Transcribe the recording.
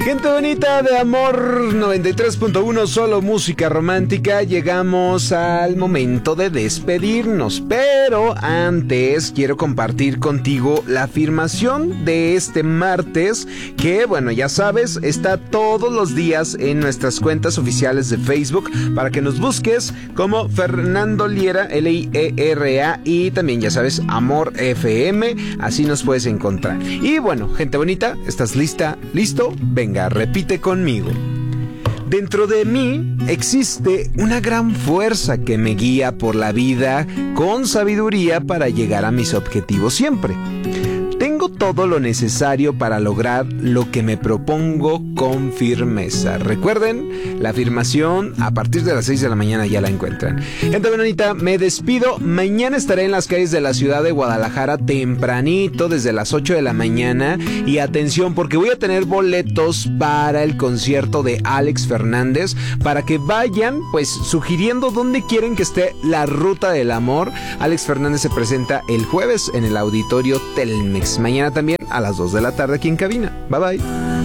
Gente bonita de Amor 93.1, solo música romántica. Llegamos al momento de despedirnos, pero antes quiero compartir contigo la afirmación de este martes, que bueno, ya sabes, está todos los días en nuestras cuentas oficiales de Facebook para que nos busques como Fernando Liera, Liera, y también ya sabes, Amor FM, así nos puedes encontrar. Y bueno, gente bonita, ¿estás lista? ¿Listo? Venga, repite conmigo. Dentro de mí existe una gran fuerza que me guía por la vida con sabiduría para llegar a mis objetivos siempre. Tengo todo lo necesario para lograr lo que me propongo con firmeza. Recuerden, la afirmación a partir de las 6 de la mañana ya la encuentran. Gente bonita, me despido. Mañana estaré en las calles de la ciudad de Guadalajara tempranito, desde las 8 de la mañana. Y atención, porque voy a tener boletos para el concierto de Alex Fernández, para que vayan, pues, sugiriendo dónde quieren que esté la Ruta del Amor. Alex Fernández se presenta el jueves en el Auditorio Telmex. Mañana también a las 2 de la tarde aquí en cabina. Bye bye.